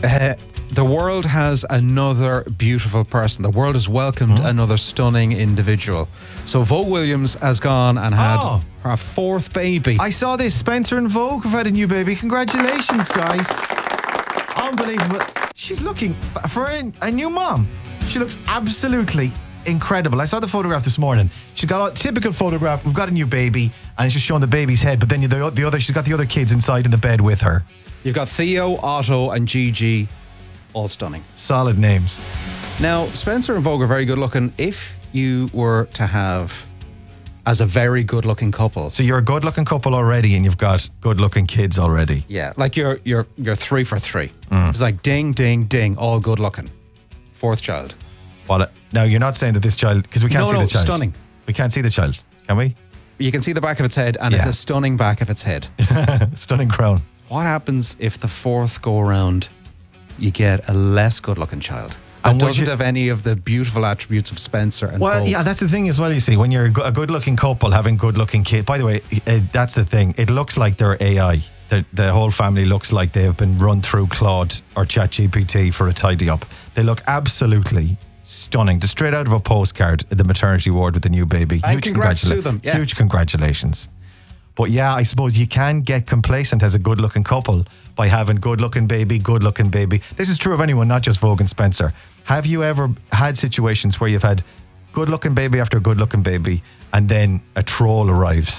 The world has another beautiful person. The world has welcomed another stunning individual. So Vogue Williams has gone and had her fourth baby. I saw this. Spencer and Vogue have had a new baby. Congratulations, guys. Unbelievable. She's looking, for a new mom, she looks absolutely incredible. I saw the photograph this morning. She's got a typical photograph. We've got a new baby, and it's just showing the baby's head, but then she's got the other kids inside in the bed with her. You've got Theo, Otto, and Gigi, all stunning. Solid names. Now, Spencer and Vogue are very good looking. If you were to have as a very good looking couple. So you're a good looking couple already, and you've got good looking kids already. Yeah, like you're 3 for 3. It's like ding, ding, ding, all good looking. Fourth child. Well, now you're not saying that this child, because we can't see the child. Stunning. We can't see the child, can we? You can see the back of its head, and it's a stunning back of its head. Stunning crown. What happens if the fourth go around, you get a less good looking child? And doesn't have any of the beautiful attributes of Spencer and Vogue. Yeah, that's the thing as well, you see. When you're a good-looking couple having good-looking kids... By the way, that's the thing. It looks like they're AI. The whole family looks like they have been run through Claude or ChatGPT for a tidy-up. They look absolutely stunning. They're straight out of a postcard at the maternity ward with the new baby. And congrats to them. Yeah. Huge congratulations. But yeah, I suppose you can get complacent as a good-looking couple by having good-looking baby. This is true of anyone, not just Vogue and Spencer. Have you ever had situations where you've had good-looking baby after good-looking baby, and then a troll arrives?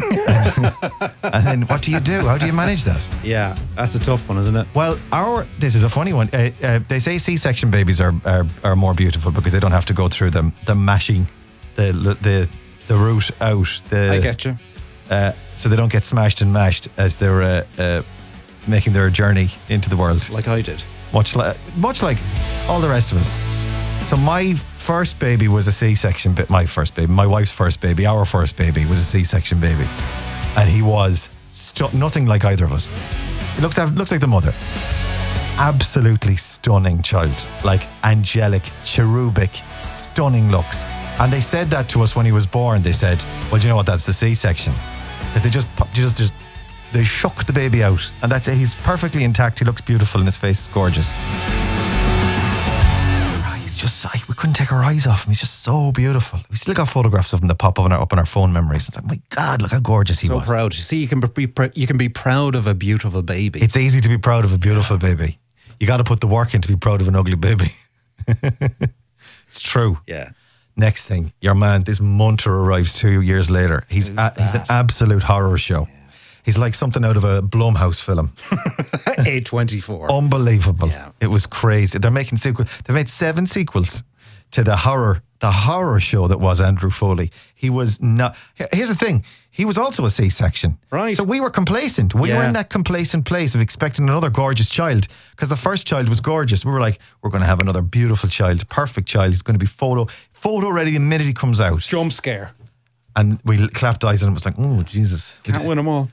And then what do you do? How do you manage that? Yeah, that's a tough one, isn't it? Well, this is a funny one. They say C-section babies are more beautiful because they don't have to go through them mashing the root out. I get you. So they don't get smashed and mashed as they're making their journey into the world. Like I did. Much like all the rest of us. So my first baby was a C-section bit. My first baby, my wife's first baby, our first baby was a C-section baby, and he was nothing like either of us. He looks like the mother. Absolutely stunning child, like angelic, cherubic, stunning looks. And they said that to us when he was born. They said, "Well, do you know what? That's the C-section." Because they shook the baby out, and that's it. He's perfectly intact. He looks beautiful, and his face is gorgeous. We couldn't take our eyes off him. He's just so beautiful. We still got photographs of him that pop up on our phone memories. It's like, my God, look how gorgeous he was. So proud. You see, you can be proud of a beautiful baby. It's easy to be proud of a beautiful baby. You got to put the work in to be proud of an ugly baby. It's true. Yeah. Next thing, your man, this Munter arrives 2 years later. He's an absolute horror show. Yeah. He's like something out of a Blumhouse film. A24. Unbelievable. Yeah. It was crazy. They're making sequels. They made 7 sequels to the horror show that was Andrew Foley. He was not... Here's the thing. He was also a C-section. Right. So we were complacent. We were in that complacent place of expecting another gorgeous child, because the first child was gorgeous. We were like, we're going to have another beautiful child, perfect child. He's going to be photo ready the minute he comes out. Jump scare. And we clapped eyes and it was like, oh, Jesus. Can't win them all.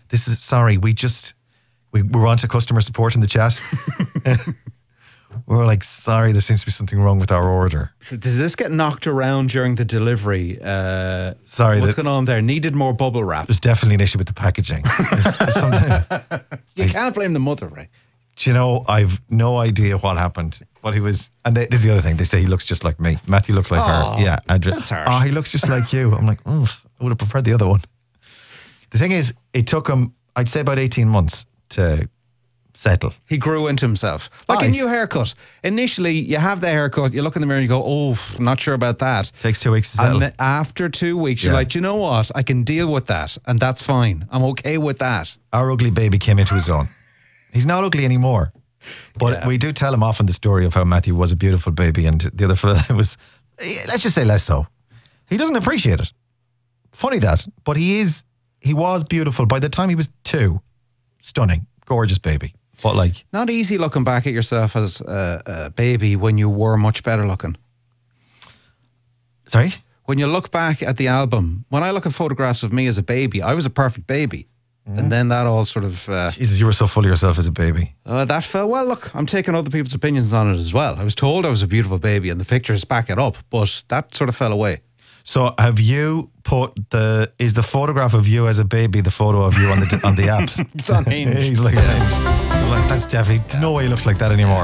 We were on to customer support in the chat. We were like, sorry, there seems to be something wrong with our order. So does this get knocked around during the delivery? Sorry. What's going on there? Needed more bubble wrap. There's definitely an issue with the packaging. There's something. You can't blame the mother, right? Do you know, I've no idea what happened. What he was, and this is the other thing. They say he looks just like me. Matthew looks like her. Yeah, Andrew. That's harsh. He looks just like you. I'm like, I would have preferred the other one. The thing is, it took him, I'd say, about 18 months to settle. He grew into himself. Like a new haircut. Initially, you have the haircut, you look in the mirror and you go, I'm not sure about that. Takes 2 weeks to settle. And after 2 weeks, you're like, do you know what? I can deal with that. And that's fine. I'm okay with that. Our ugly baby came into his own. He's not ugly anymore. But we do tell him often the story of how Matthew was a beautiful baby and the other fella was, let's just say less so. He doesn't appreciate it. Funny that. But he was beautiful. By the time he was 2, stunning, gorgeous baby. But like... Not easy looking back at yourself as a baby when you were much better looking. Sorry? When you look back at the album, when I look at photographs of me as a baby, I was a perfect baby. And then that all sort of... Jesus, you were so full of yourself as a baby. That fell... Well, look, I'm taking other people's opinions on it as well. I was told I was a beautiful baby and the pictures back it up, but that sort of fell away. So have you put is the photograph of you as a baby the photo of you on the apps? It's on Hinge. He's like, that's definitely... There's no way he looks like that anymore.